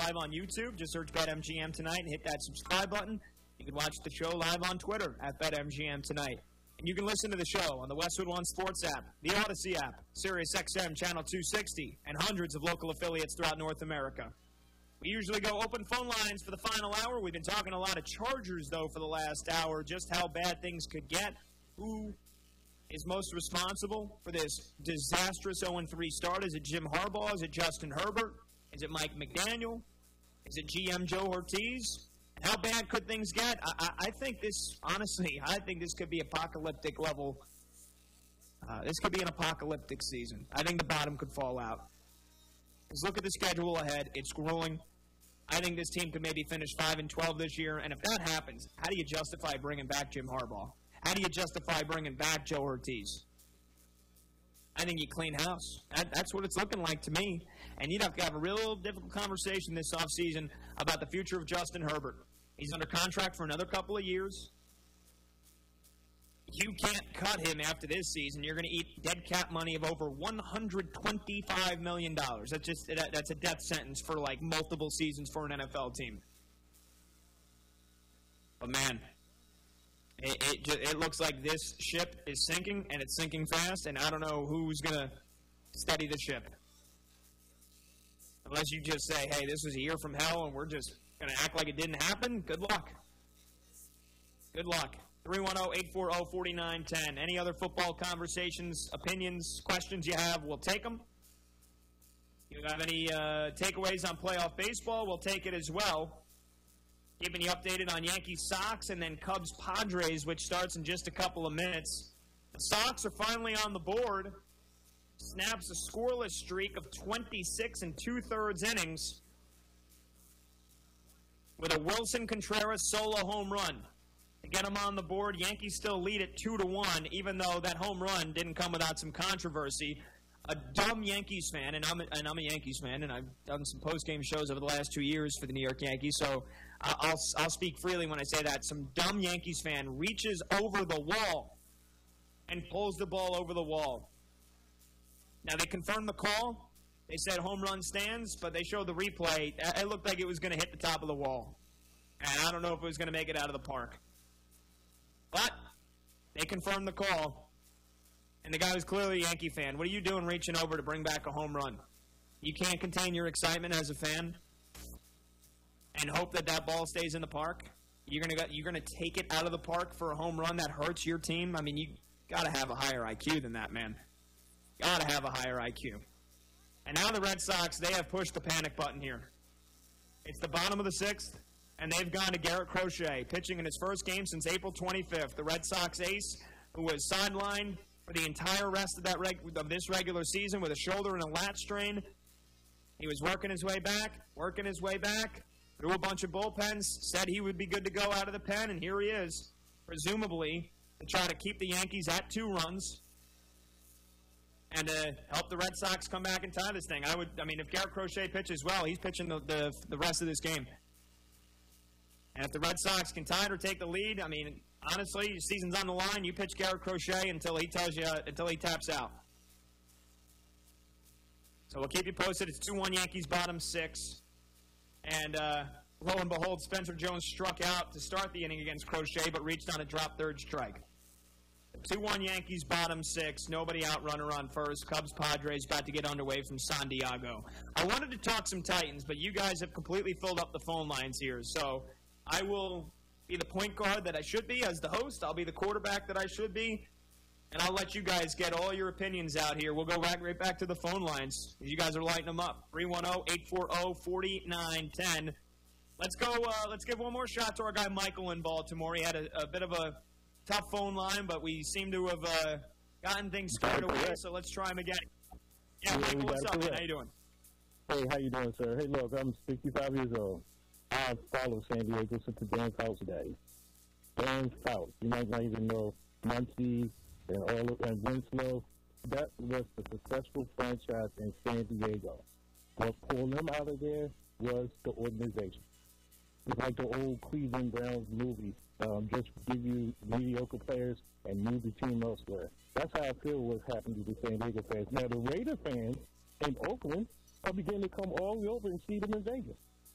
live on YouTube. Just search BetMGM Tonight and hit that subscribe button. You can watch the show live on Twitter at BetMGM Tonight. And you can listen to the show on the Westwood One Sports app, the Odyssey app, SiriusXM Channel 260, and hundreds of local affiliates throughout North America. We usually go open phone lines for the final hour. We've been talking a lot of Chargers, though, for the last hour, just how bad things could get. Who is most responsible for this disastrous 0-3 start? Is it Jim Harbaugh? Is it Justin Herbert? Is it Mike McDaniel? Is it GM Joe Ortiz? How bad could things get? I think this, honestly, I think this could be apocalyptic level. This could be an apocalyptic season. I think the bottom could fall out. Just look at the schedule ahead. It's grueling. I think this team could maybe finish 5-12 this year. And if that happens, how do you justify bringing back Jim Harbaugh? How do you justify bringing back Joe Ortiz? I think you clean house. That's what it's looking like to me. And you'd have to have a real difficult conversation this offseason about the future of Justin Herbert. He's under contract for another couple of years. You can't cut him after this season. You're going to eat dead cap money of over $125 million. That's a death sentence for like multiple seasons for an NFL team. But man, it looks like this ship is sinking, and it's sinking fast, and I don't know who's going to steady the ship. Unless you just say, hey, this was a year from hell, and we're just going to act like it didn't happen. Good luck. Good luck. 310-840-4910. Any other football conversations, opinions, questions you have, we'll take them. You have any takeaways on playoff baseball, we'll take it as well. Keeping you updated on Yankees Sox and then Cubs Padres, which starts in just a couple of minutes. The Sox are finally on the board. Snaps a scoreless streak of 26 2/3 innings with a Wilson Contreras solo home run. To get them on the board, Yankees still lead at 2-1, even though that home run didn't come without some controversy. A dumb Yankees fan, and I'm a Yankees fan, and I've done some post-game shows over the last 2 years for the New York Yankees, so I'll speak freely when I say that. Some dumb Yankees fan reaches over the wall and pulls the ball over the wall. Now, they confirmed the call. They said home run stands, but they showed the replay. It looked like it was going to hit the top of the wall. And I don't know if it was going to make it out of the park. But they confirmed the call. And the guy was clearly a Yankee fan. What are you doing reaching over to bring back a home run? You can't contain your excitement as a fan and hope that that ball stays in the park? You're gonna take it out of the park for a home run that hurts your team? I mean, you got to have a higher IQ than that, man. Got to have a higher IQ. And now the Red Sox, they have pushed the panic button here. It's the bottom of the sixth, and they've gone to Garrett Crochet, pitching in his first game since April 25th. The Red Sox ace, who was sidelined for the entire rest of this regular season with a shoulder and a lat strain. He was working his way back, threw a bunch of bullpens, said he would be good to go out of the pen, and here he is, presumably, to try to keep the Yankees at 2 runs. And help the Red Sox come back and tie this thing. If Garrett Crochet pitches well, he's pitching the rest of this game. And if the Red Sox can tie it or take the lead, honestly, the season's on the line. You pitch Garrett Crochet until he taps out. So we'll keep you posted. It's 2-1 Yankees, bottom 6. And lo and behold, Spencer Jones struck out to start the inning against Crochet, but reached on a drop third strike. 2-1 Yankees, bottom 6. Nobody out, runner on first. Cubs, Padres about to get underway from San Diego. I wanted to talk some Titans, but you guys have completely filled up the phone lines here. So I will be the point guard that I should be as the host. I'll be the quarterback that I should be. And I'll let you guys get all your opinions out here. We'll go right back to the phone lines. You guys are lighting them up. 310-840-4910. Let's go. Let's give one more shot to our guy Michael in Baltimore. He had a bit of a tough phone line, but we seem to have gotten things squared away, so let's try him again. Yeah, Michael, what's up, man? How you doing? Hey, how you doing, sir? Hey, look, I'm 65 years old. I follow San Diego since the Dan Fouts days. Dan Fouts. You might not even know Muncie and Winslow. That was the successful franchise in San Diego. What pulled them out of there was the organization. It's like the old Cleveland Browns movie. Just give you mediocre players and move the team elsewhere. That's how I feel what's happening to the San Diego fans. Now, the Raider fans in Oakland are beginning to come all the way over and see them in Vegas.